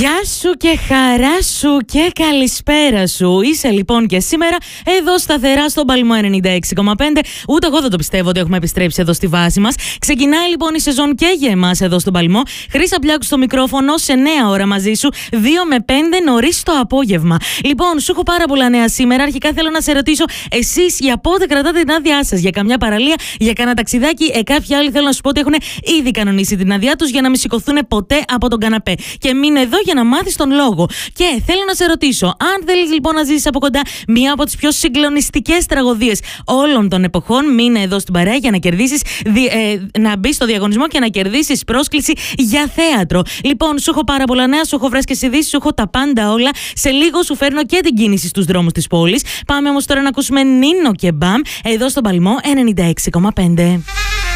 Γεια σου και χαρά σου και καλησπέρα σου. Είσαι λοιπόν και σήμερα εδώ σταθερά στον Παλμό 96,5. Ούτε εγώ δεν το πιστεύω ότι έχουμε επιστρέψει εδώ στη βάση μας. Ξεκινάει λοιπόν η σεζόν και για εμάς εδώ στον Παλμό. Χρύσα Πλιάκου στο μικρόφωνο σε 9 ώρα μαζί σου, 2 με 5 νωρίς το απόγευμα. Λοιπόν, σου έχω πάρα πολλά νέα σήμερα. Αρχικά θέλω να σε ρωτήσω, εσείς για πότε κρατάτε την άδειά σας? Για καμιά παραλία, για κανένα ταξιδάκι? Κάποιοι άλλοι θέλω να σου πω ότι έχουν ήδη κανονίσει την άδειά τους για να μην σηκωθούν ποτέ από τον καναπέ. Και μείνε εδώ για να μάθεις τον λόγο. Και θέλω να σε ρωτήσω, αν θέλεις λοιπόν να ζήσεις από κοντά μία από τις πιο συγκλονιστικές τραγωδίες όλων των εποχών, μείνε εδώ στην παρέα για να κερδίσεις, να μπεις στο διαγωνισμό και να κερδίσεις πρόσκληση για θέατρο. Λοιπόν, σου έχω πάρα πολλά νέα, σου έχω φρέσκες ειδήσεις, σου έχω τα πάντα όλα. Σε λίγο σου φέρνω και την κίνηση στους δρόμους της πόλης. Πάμε όμως τώρα να ακούσουμε Νίνο και Μπαμ εδώ στον Παλμό 96,5.